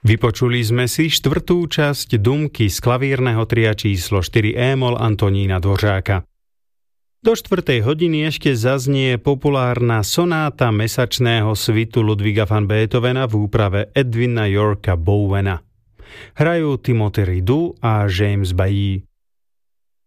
Vypočuli sme si štvrtú časť Dumky z klavírneho tria číslo 4 E-moll Antonína Dvořáka. Do 4. hodiny ešte zaznie populárna sonáta mesačného svitu Ludwiga van Beethovena v úprave Edwina Yorka Bowena. Hrajú Timothy Ridu a James Bailly.